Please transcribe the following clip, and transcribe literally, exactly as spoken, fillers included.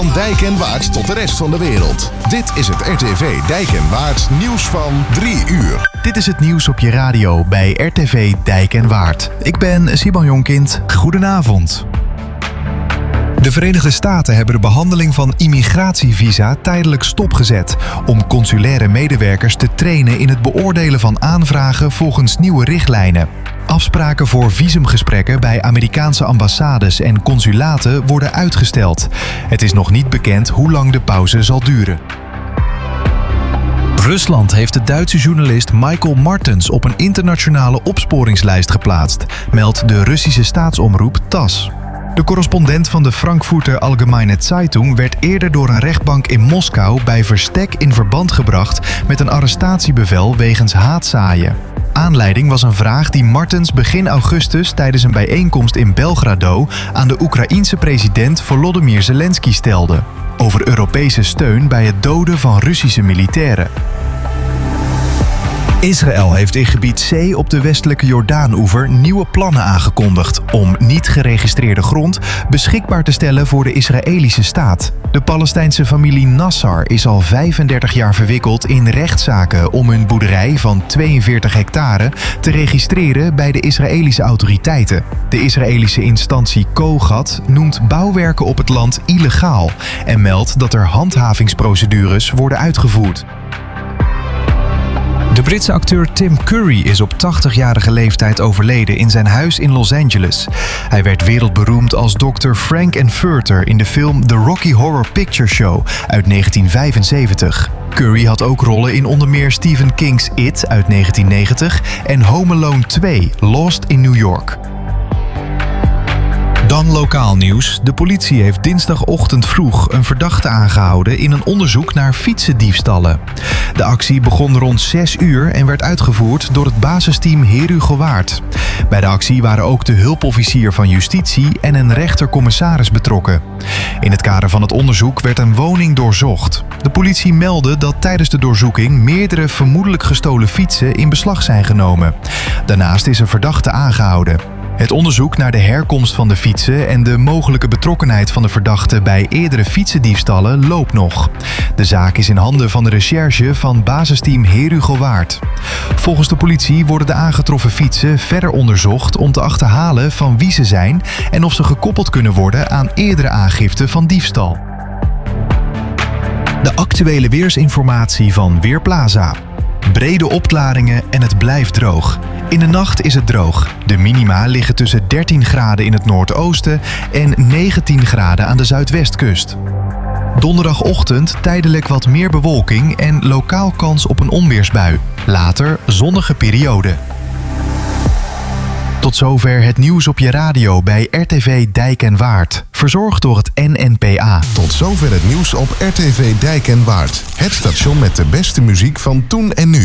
Van Dijk en Waard tot de rest van de wereld. Dit is het R T V Dijk en Waard nieuws van drie uur. Dit is het nieuws op je radio bij R T V Dijk en Waard. Ik ben Simon Jonkind. Goedenavond. De Verenigde Staten hebben de behandeling van immigratievisa tijdelijk stopgezet om consulaire medewerkers te trainen in het beoordelen van aanvragen volgens nieuwe richtlijnen. Afspraken voor visumgesprekken bij Amerikaanse ambassades en consulaten worden uitgesteld. Het is nog niet bekend hoe lang de pauze zal duren. Rusland heeft de Duitse journalist Michael Martens op een internationale opsporingslijst geplaatst, meldt de Russische staatsomroep TASS. De correspondent van de Frankfurter Allgemeine Zeitung werd eerder door een rechtbank in Moskou bij verstek in verband gebracht met een arrestatiebevel wegens haatzaaien. Aanleiding was een vraag die Martens begin augustus tijdens een bijeenkomst in Belgrado aan de Oekraïense president Volodymyr Zelensky stelde over Europese steun bij het doden van Russische militairen. Israël heeft in gebied C op de westelijke Jordaan-oever nieuwe plannen aangekondigd om niet geregistreerde grond beschikbaar te stellen voor de Israëlische staat. De Palestijnse familie Nassar is al vijfendertig jaar verwikkeld in rechtszaken om hun boerderij van tweeënveertig hectare te registreren bij de Israëlische autoriteiten. De Israëlische instantie Kogat noemt bouwwerken op het land illegaal en meldt dat er handhavingsprocedures worden uitgevoerd. De Britse acteur Tim Curry is op tachtigjarige leeftijd overleden in zijn huis in Los Angeles. Hij werd wereldberoemd als dokter Frank Furter in de film The Rocky Horror Picture Show uit negentien vijfenzeventig. Curry had ook rollen in onder meer Stephen King's It uit negentien negentig en Home Alone twee, Lost in New York. Dan lokaal nieuws. De politie heeft dinsdagochtend vroeg een verdachte aangehouden in een onderzoek naar fietsendiefstallen. De actie begon rond zes uur en werd uitgevoerd door het basisteam Herugowaard. Bij de actie waren ook de hulpofficier van justitie en een rechtercommissaris betrokken. In het kader van het onderzoek werd een woning doorzocht. De politie meldde dat tijdens de doorzoeking meerdere vermoedelijk gestolen fietsen in beslag zijn genomen. Daarnaast is een verdachte aangehouden. Het onderzoek naar de herkomst van de fietsen en de mogelijke betrokkenheid van de verdachte bij eerdere fietsendiefstallen loopt nog. De zaak is in handen van de recherche van basisteam Herugowaard. Volgens de politie worden de aangetroffen fietsen verder onderzocht om te achterhalen van wie ze zijn en of ze gekoppeld kunnen worden aan eerdere aangifte van diefstal. De actuele weersinformatie van Weerplaza. Brede opklaringen en het blijft droog. In de nacht is het droog. De minima liggen tussen dertien graden in het noordoosten en negentien graden aan de zuidwestkust. Donderdagochtend tijdelijk wat meer bewolking en lokaal kans op een onweersbui. Later zonnige periode. Tot zover het nieuws op je radio bij R T V Dijk en Waard. Verzorgd door het N N P A. Tot zover het nieuws op R T V Dijk en Waard. Het station met de beste muziek van toen en nu.